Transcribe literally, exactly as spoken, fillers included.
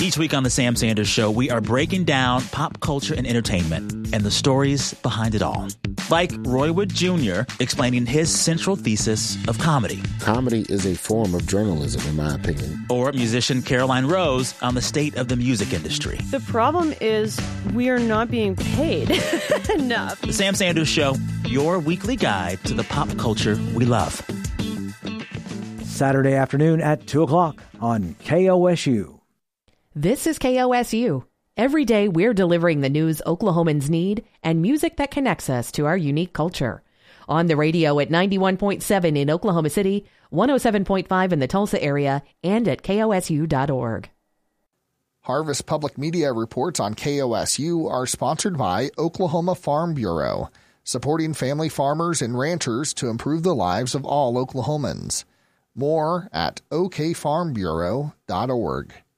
Each week on The Sam Sanders Show, we are breaking down pop culture and entertainment and the stories behind it all. Like Roy Wood Junior explaining his central thesis of comedy. Comedy is a form of journalism, in my opinion. Or musician Caroline Rose on the state of the music industry. The problem is we are not being paid enough. The Sam Sanders Show, your weekly guide to the pop culture we love. Saturday afternoon at two o'clock on K O S U. This is K O S U. Every day we're delivering the news Oklahomans need and music that connects us to our unique culture. On the radio at ninety-one point seven in Oklahoma City, one oh seven point five in the Tulsa area, and at K O S U dot org. Harvest Public Media reports on K O S U are sponsored by Oklahoma Farm Bureau, supporting family farmers and ranchers to improve the lives of all Oklahomans. More at O K farm bureau dot org.